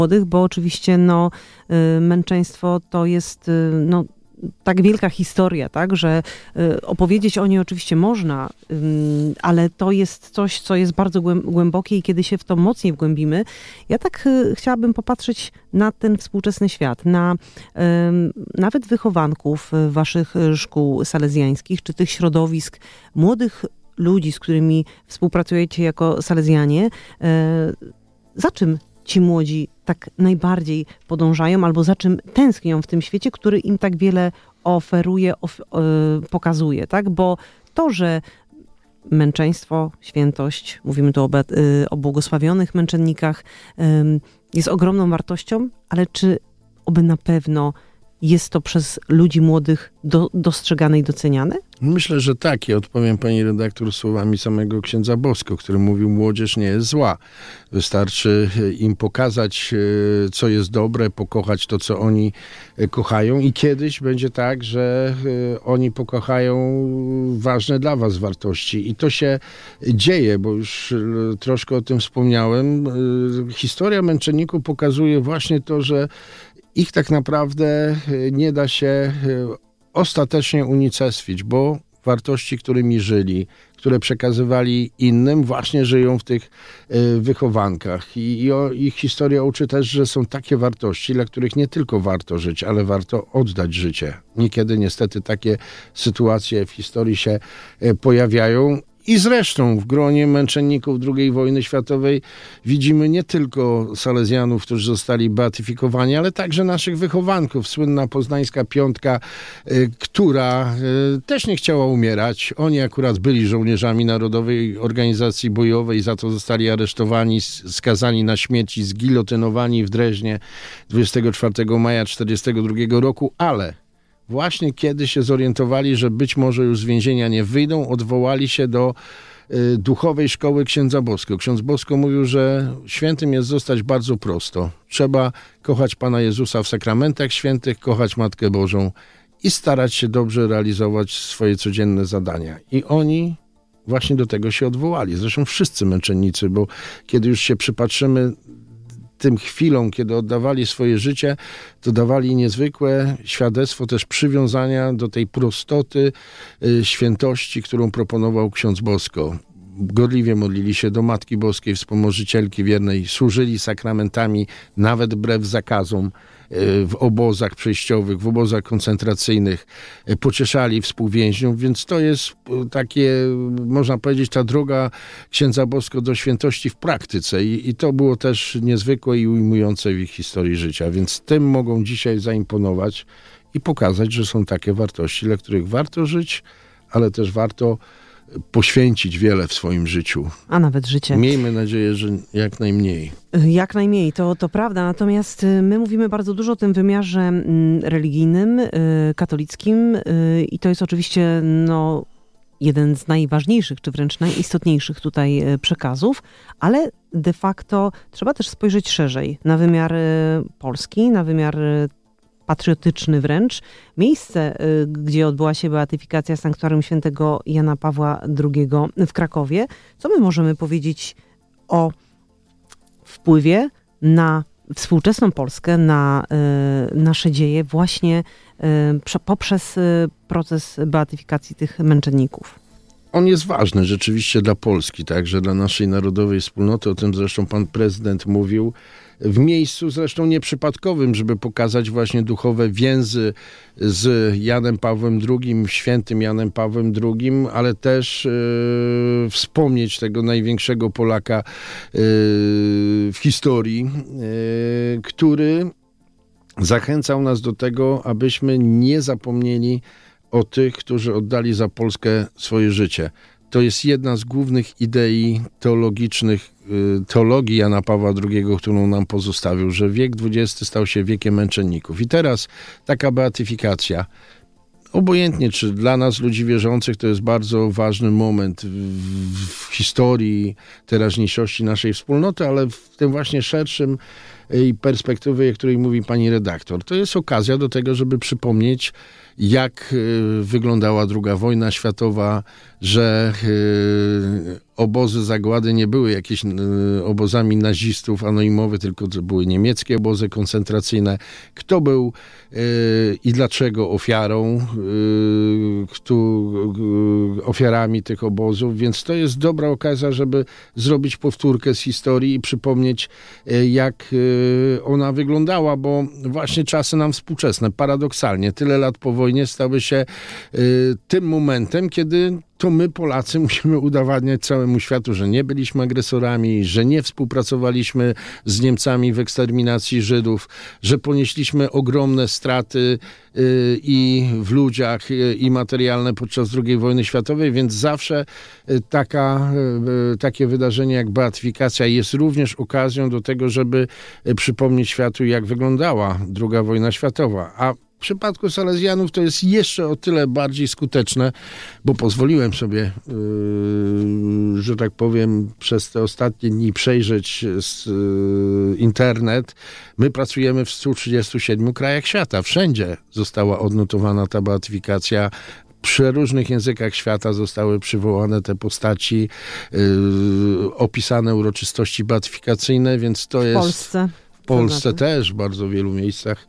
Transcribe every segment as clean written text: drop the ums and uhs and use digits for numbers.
młodych, bo oczywiście męczeństwo to jest tak wielka historia, tak, że opowiedzieć o niej oczywiście można, ale to jest coś, co jest bardzo głębokie i kiedy się w to mocniej wgłębimy, ja tak chciałabym popatrzeć na ten współczesny świat, na nawet wychowanków waszych szkół salezjańskich, czy tych środowisk młodych ludzi, z którymi współpracujecie jako salezjanie. Za czym ci młodzi tak najbardziej podążają albo za czym tęsknią w tym świecie, który im tak wiele oferuje, pokazuje, tak? Bo to, że męczeństwo, świętość, mówimy tu o błogosławionych męczennikach, jest ogromną wartością, ale czy oby na pewno jest to przez ludzi młodych dostrzegane i doceniane? Myślę, że tak. Ja odpowiem pani redaktor słowami samego księdza Bosko, który mówił, młodzież nie jest zła. Wystarczy im pokazać, co jest dobre, pokochać to, co oni kochają i kiedyś będzie tak, że oni pokochają ważne dla was wartości. I to się dzieje, bo już troszkę o tym wspomniałem. Historia męczenników pokazuje właśnie to, że ich tak naprawdę nie da się ostatecznie unicestwić, bo wartości, którymi żyli, które przekazywali innym, właśnie żyją w tych wychowankach. I ich historia uczy też, że są takie wartości, dla których nie tylko warto żyć, ale warto oddać życie. Niekiedy niestety takie sytuacje w historii się pojawiają. I zresztą w gronie męczenników II wojny światowej widzimy nie tylko salezjanów, którzy zostali beatyfikowani, ale także naszych wychowanków. Słynna poznańska piątka, która też nie chciała umierać. Oni akurat byli żołnierzami Narodowej Organizacji Bojowej, za to zostali aresztowani, skazani na śmierć i zgilotynowani w Dreźnie 24 maja 1942 roku, ale właśnie kiedy się zorientowali, że być może już z więzienia nie wyjdą, odwołali się do duchowej szkoły księdza Bosko. Ksiądz Bosko mówił, że świętym jest zostać bardzo prosto. Trzeba kochać Pana Jezusa w sakramentach świętych, kochać Matkę Bożą i starać się dobrze realizować swoje codzienne zadania. I oni właśnie do tego się odwołali. Zresztą wszyscy męczennicy, bo kiedy już się przypatrzymy tym chwilom, kiedy oddawali swoje życie, to dawali niezwykłe świadectwo też przywiązania do tej prostoty, świętości, którą proponował ksiądz Bosko. Gorliwie modlili się do Matki Boskiej, Wspomożycielki Wiernej, służyli sakramentami, nawet wbrew zakazom, w obozach przejściowych, w obozach koncentracyjnych, pocieszali współwięźniów, więc to jest takie, można powiedzieć, ta droga księdza Bosko do świętości w praktyce i to było też niezwykłe i ujmujące w ich historii życia, więc tym mogą dzisiaj zaimponować i pokazać, że są takie wartości, dla których warto żyć, ale też warto poświęcić wiele w swoim życiu. A nawet życie. Miejmy nadzieję, że jak najmniej. Jak najmniej, to prawda. Natomiast my mówimy bardzo dużo o tym wymiarze religijnym, katolickim i to jest oczywiście jeden z najważniejszych, czy wręcz najistotniejszych tutaj przekazów, ale de facto trzeba też spojrzeć szerzej na wymiar polski, na wymiar patriotyczny wręcz. Miejsce, gdzie odbyła się beatyfikacja Sanktuarium Świętego Jana Pawła II w Krakowie. Co my możemy powiedzieć o wpływie na współczesną Polskę, na nasze dzieje właśnie poprzez proces beatyfikacji tych męczenników? On jest ważny rzeczywiście dla Polski, także dla naszej narodowej wspólnoty. O tym zresztą pan prezydent mówił. W miejscu zresztą nieprzypadkowym, żeby pokazać właśnie duchowe więzy z Janem Pawłem II, świętym Janem Pawłem II, ale też wspomnieć tego największego Polaka w historii, który zachęcał nas do tego, abyśmy nie zapomnieli o tych, którzy oddali za Polskę swoje życie. To jest jedna z głównych idei teologicznych, teologii Jana Pawła II, którą nam pozostawił, że wiek XX stał się wiekiem męczenników. I teraz taka beatyfikacja, obojętnie czy dla nas, ludzi wierzących, to jest bardzo ważny moment w historii teraźniejszości naszej wspólnoty, ale w tym właśnie szerszym i perspektywy, o której mówi pani redaktor. To jest okazja do tego, żeby przypomnieć, jak wyglądała II wojna światowa, że obozy zagłady nie były jakieś obozami nazistów anonimowe, tylko to były niemieckie obozy koncentracyjne. Kto był i dlaczego ofiarami tych obozów, więc to jest dobra okazja, żeby zrobić powtórkę z historii i przypomnieć, jak ona wyglądała, bo właśnie czasy nam współczesne, paradoksalnie, tyle lat po wojnie stały się tym momentem, kiedy to my, Polacy, musimy udowadniać całemu światu, że nie byliśmy agresorami, że nie współpracowaliśmy z Niemcami w eksterminacji Żydów, że ponieśliśmy ogromne straty i w ludziach, i materialne podczas II wojny światowej, więc zawsze takie wydarzenie jak beatyfikacja jest również okazją do tego, żeby przypomnieć światu, jak wyglądała II wojna światowa. A w przypadku Salezjanów to jest jeszcze o tyle bardziej skuteczne, bo pozwoliłem sobie, że tak powiem, przez te ostatnie dni przejrzeć internet. My pracujemy w 137 krajach świata. Wszędzie została odnotowana ta beatyfikacja. W przeróżnych językach świata zostały przywołane te postaci, opisane uroczystości beatyfikacyjne, więc to jest... W Polsce też, w bardzo wielu miejscach.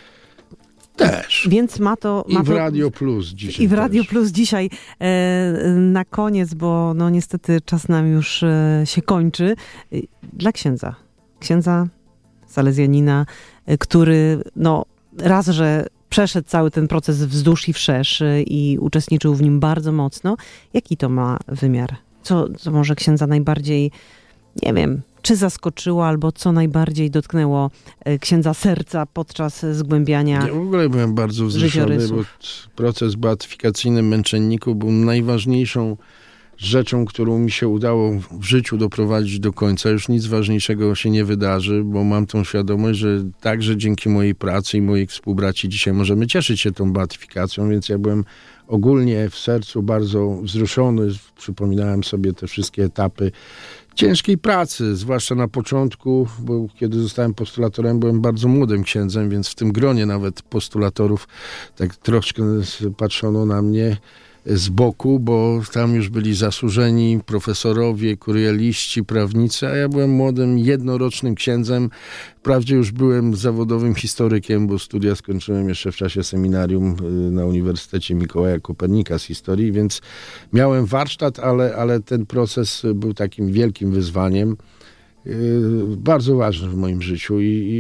Też. Więc ma to... I w Radio Plus dzisiaj. I w Radio Plus dzisiaj na koniec, bo no niestety czas nam już się kończy. Dla księdza salezjanina, który no raz, że przeszedł cały ten proces wzdłuż i wszerz i uczestniczył w nim bardzo mocno. Jaki to ma wymiar? Co może księdza najbardziej, nie wiem, czy zaskoczyło, albo co najbardziej dotknęło księdza serca podczas zgłębiania? Ja w ogóle byłem bardzo wzruszony, bo proces beatyfikacyjny męczenników był najważniejszą rzeczą, którą mi się udało w życiu doprowadzić do końca. Już nic ważniejszego się nie wydarzy, bo mam tą świadomość, że także dzięki mojej pracy i moich współbraci dzisiaj możemy cieszyć się tą beatyfikacją, więc ja byłem ogólnie w sercu bardzo wzruszony. Przypominałem sobie te wszystkie etapy ciężkiej pracy, zwłaszcza na początku, bo kiedy zostałem postulatorem, byłem bardzo młodym księdzem, więc w tym gronie nawet postulatorów tak troszkę patrzono na mnie z boku, bo tam już byli zasłużeni profesorowie, kurieliści, prawnicy, a ja byłem młodym, jednorocznym księdzem. Wprawdzie już byłem zawodowym historykiem, bo studia skończyłem jeszcze w czasie seminarium na Uniwersytecie Mikołaja Kopernika z historii, więc miałem warsztat, ale ten proces był takim wielkim wyzwaniem, bardzo ważnym w moim życiu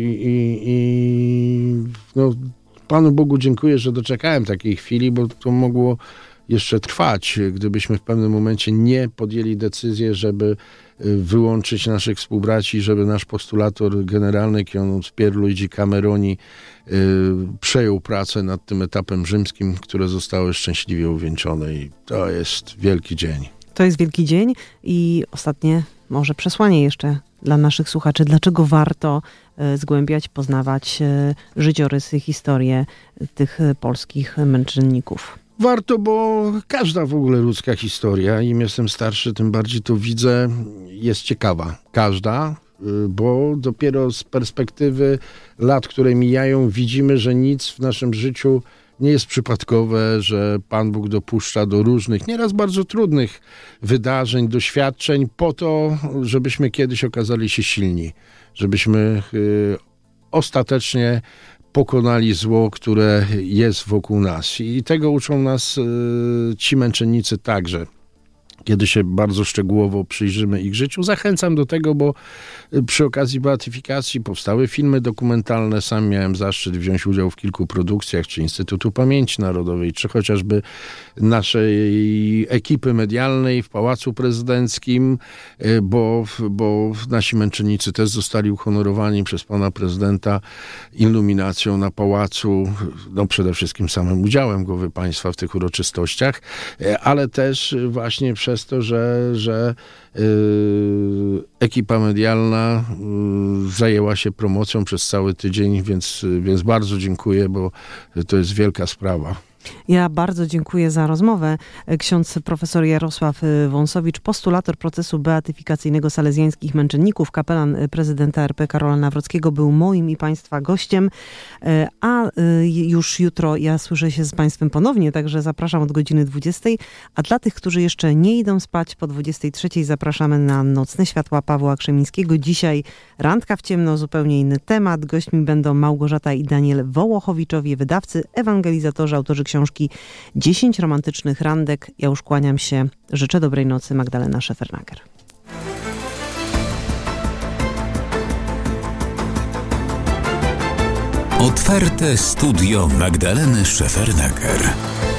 i no, Panu Bogu dziękuję, że doczekałem takiej chwili, bo to mogło jeszcze trwać, gdybyśmy w pewnym momencie nie podjęli decyzji, żeby wyłączyć naszych współbraci, żeby nasz postulator generalny, ksiądz Pierluigi Cameroni, przejął pracę nad tym etapem rzymskim, które zostały szczęśliwie uwieńczone i to jest wielki dzień. To jest wielki dzień i ostatnie może przesłanie jeszcze dla naszych słuchaczy. Dlaczego warto zgłębiać, poznawać życiorysy, historię tych polskich męczenników? Warto, bo każda w ogóle ludzka historia, im jestem starszy, tym bardziej to widzę, jest ciekawa. Każda, bo dopiero z perspektywy lat, które mijają, widzimy, że nic w naszym życiu nie jest przypadkowe, że Pan Bóg dopuszcza do różnych, nieraz bardzo trudnych wydarzeń, doświadczeń po to, żebyśmy kiedyś okazali się silni, żebyśmy ostatecznie pokonali zło, które jest wokół nas. I tego uczą nas ci męczennicy także. Kiedy się bardzo szczegółowo przyjrzymy ich życiu. Zachęcam do tego, bo przy okazji beatyfikacji powstały filmy dokumentalne. Sam miałem zaszczyt wziąć udział w kilku produkcjach, czy Instytutu Pamięci Narodowej, czy chociażby naszej ekipy medialnej w Pałacu Prezydenckim, bo nasi męczennicy też zostali uhonorowani przez pana prezydenta iluminacją na pałacu, no przede wszystkim samym udziałem głowy państwa w tych uroczystościach, ale też właśnie przez to, że ekipa medialna zajęła się promocją przez cały tydzień, więc bardzo dziękuję, bo to jest wielka sprawa. Ja bardzo dziękuję za rozmowę. Ksiądz profesor Jarosław Wąsowicz, postulator procesu beatyfikacyjnego salezjańskich męczenników, kapelan prezydenta RP Karola Nawrockiego, był moim i Państwa gościem, a już jutro ja słyszę się z Państwem ponownie, także zapraszam od godziny 20, a dla tych, którzy jeszcze nie idą spać, po 23 zapraszamy na Nocne Światła Pawła Krzemińskiego. Dzisiaj randka w ciemno, zupełnie inny temat. Gośćmi będą Małgorzata i Daniel Wołochowiczowie, wydawcy, ewangelizatorzy, autorzy książki 10 romantycznych randek. Ja już kłaniam się. Życzę dobrej nocy. Magdalena Szefernaker. Otwarte studio Magdaleny Szefernaker.